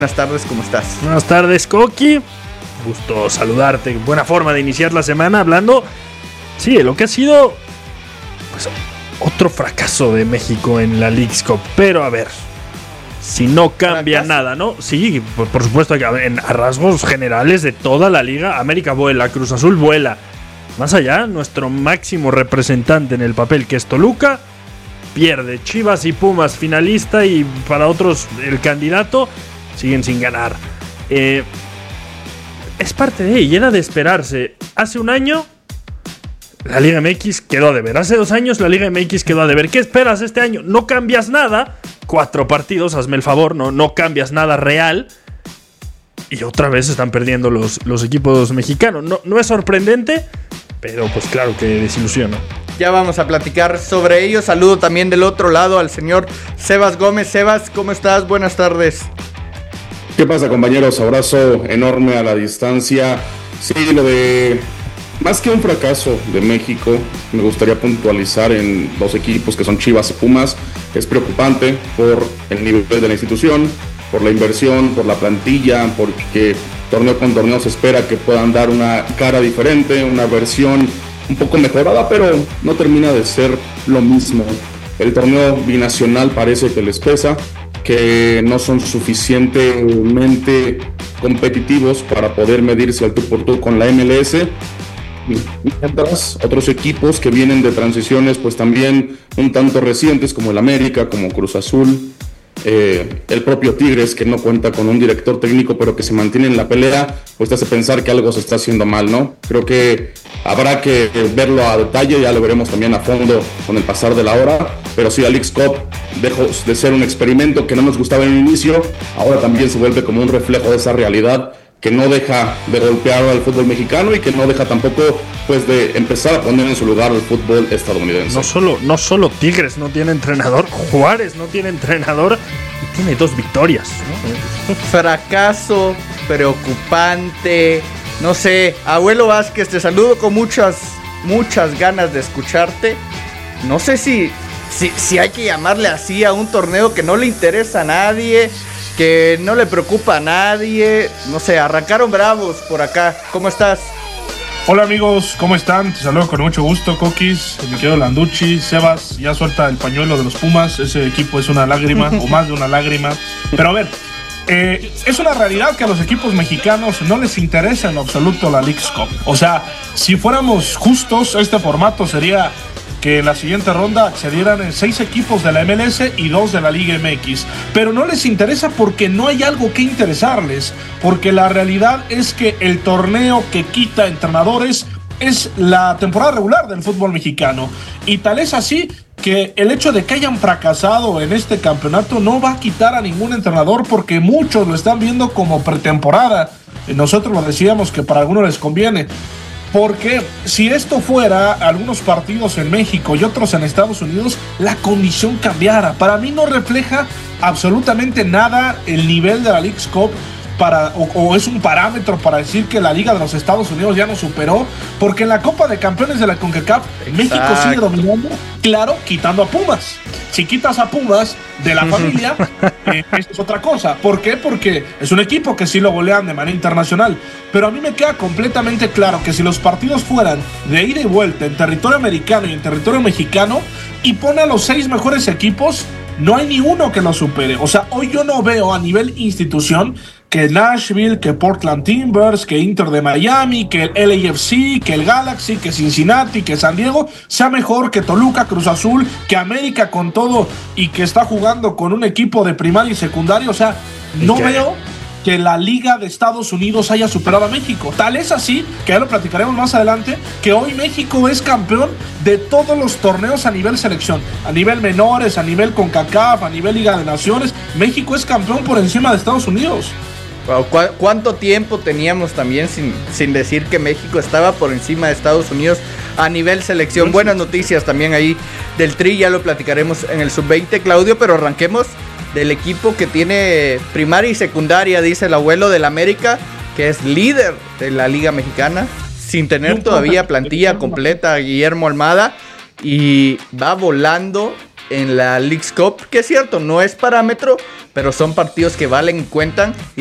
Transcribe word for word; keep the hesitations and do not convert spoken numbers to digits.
Buenas tardes, ¿cómo estás? Buenas tardes, Coqui. Gusto saludarte. Buena forma de iniciar la semana hablando, sí, de lo que ha sido pues, otro fracaso de México en la Leagues Cup. Pero a ver, si no cambia ¿Fracaso? nada, ¿no? Sí, por, por supuesto que en, a rasgos generales de toda la liga, América vuela, Cruz Azul vuela. Más allá, nuestro máximo representante en el papel, que es Toluca, pierde. Chivas y Pumas, finalista, y para otros el candidato, siguen sin ganar. Eh, es parte de, y era de esperarse. Hace un año la Liga M X quedó a deber. Hace dos años la Liga M X quedó a deber. ¿Qué esperas este año? No cambias nada. Cuatro partidos, hazme el favor, no, no cambias nada real. Y otra vez están perdiendo los, los equipos mexicanos. No, no es sorprendente, pero pues claro que desilusiona. Ya vamos a platicar sobre ello. Saludo también del otro lado al señor Sebas Gómez. Sebas, ¿cómo estás? Buenas tardes. ¿Qué pasa, compañeros? Abrazo enorme a la distancia. Sí, lo de más que un fracaso de México, me gustaría puntualizar en dos equipos que son Chivas y Pumas. Es preocupante por el nivel de la institución, por la inversión, por la plantilla, porque torneo con torneo se espera que puedan dar una cara diferente, una versión un poco mejorada, pero no termina de ser lo mismo. El torneo binacional parece que les pesa, que no son suficientemente competitivos para poder medirse al tú por tú con la M L S. Mientras otros equipos que vienen de transiciones pues también un tanto recientes, como el América, como Cruz Azul, eh, el propio Tigres, que no cuenta con un director técnico pero que se mantiene en la pelea, pues te hace pensar que algo se está haciendo mal, ¿no? Creo que habrá que verlo a detalle, ya lo veremos también a fondo con el pasar de la hora, pero sí, la Leagues Cup dejó de ser un experimento que no nos gustaba en el inicio, ahora también se vuelve como un reflejo de esa realidad que no deja de golpear al fútbol mexicano y que no deja tampoco pues de empezar a poner en su lugar al fútbol estadounidense. No solo, no solo Tigres no tiene entrenador, Juárez no tiene entrenador y tiene dos victorias, ¿no? Fracaso preocupante. No sé, abuelo Vázquez, te saludo con muchas, muchas ganas de escucharte. No sé si, si, si hay que llamarle así a un torneo que no le interesa a nadie, que no le preocupa a nadie. No sé, arrancaron bravos por acá. ¿Cómo estás? Hola amigos, ¿cómo están? Te saludo con mucho gusto, Coquis, mi querido Landucci, Sebas, ya suelta el pañuelo de los Pumas, ese equipo es una lágrima, o más de una lágrima. Pero a ver, eh, es una realidad que a los equipos mexicanos no les interesa en absoluto la Leagues Cup. O sea, si fuéramos justos, este formato sería que en la siguiente ronda accedieran seis equipos de la M L S y dos de la Liga M X. Pero no les interesa porque no hay algo que interesarles, porque la realidad es que el torneo que quita entrenadores es la temporada regular del fútbol mexicano. Y tal es así que el hecho de que hayan fracasado en este campeonato no va a quitar a ningún entrenador, porque muchos lo están viendo como pretemporada. Nosotros lo decíamos que para algunos les conviene. Porque si esto fuera algunos partidos en México y otros en Estados Unidos, la condición cambiara. Para mí no refleja absolutamente nada el nivel de la Leagues Cup para, o, o es un parámetro para decir que la Liga de los Estados Unidos ya nos superó, porque en la Copa de Campeones de la CONCACAF, exacto, México sigue dominando, claro, quitando a Pumas. Si quitas a Pumas de la familia, eh, esto es otra cosa. ¿Por qué? Porque es un equipo que sí lo golean de manera internacional. Pero a mí me queda completamente claro que si los partidos fueran de ida y vuelta en territorio americano y en territorio mexicano, y pone a los seis mejores equipos, no hay ni uno que lo supere. O sea, hoy yo no veo a nivel institución que Nashville, que Portland Timbers, que Inter de Miami, que el L A F C, que el Galaxy, que Cincinnati, que San Diego sea mejor que Toluca, Cruz Azul, que América con todo y que está jugando con un equipo de primaria y secundaria. O sea, no ¿Qué? veo que la Liga de Estados Unidos haya superado a México. Tal es así, que ya lo platicaremos más adelante, que hoy México es campeón de todos los torneos a nivel selección, a nivel menores, a nivel CONCACAF, a nivel Liga de Naciones. México es campeón por encima de Estados Unidos. Wow, ¿cu- ¿Cuánto tiempo teníamos también sin, sin decir que México estaba por encima de Estados Unidos a nivel selección? Buenas noticias también ahí del Tri, ya lo platicaremos en el sub veinte, Claudio, pero arranquemos del equipo que tiene primaria y secundaria, dice el abuelo del América, que es líder de la Liga Mexicana, sin tener todavía plantilla completa, Guillermo Almada, y va volando en la Leagues Cup, que es cierto, no es parámetro, pero son partidos que valen y cuentan, y